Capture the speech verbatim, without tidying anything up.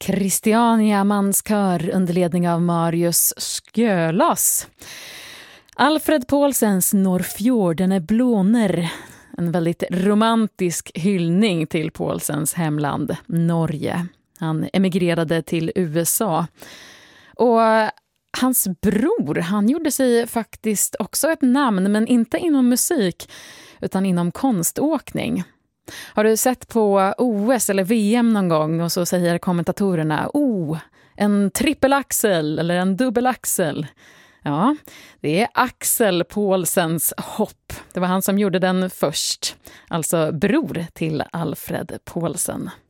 Christiania manskör under ledning av Marius Skjölas. Alfred Paulsens Norrfjorden är blåner. En väldigt romantisk hyllning till Paulsens hemland, Norge. Han emigrerade till U S A. Och hans bror, han gjorde sig faktiskt också ett namn, men inte inom musik utan inom konståkning. Har du sett på O S eller V M någon gång och så säger kommentatorerna oh, en trippelaxel eller en dubbelaxel? Ja, det är Axel Paulsens hopp. Det var han som gjorde den först, alltså bror till Alfred Paulsen.